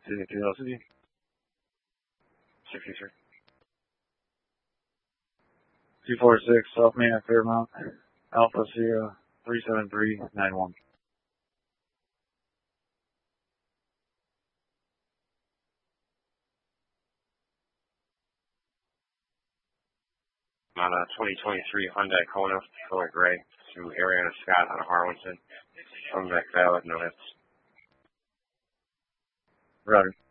City, 63. 246 South Main at Fairmount, Alpha Sierra 37391. On a 2023 Hyundai Kona, color gray, to Ariana Scott on a Harlington from McValid, no hits. Roger.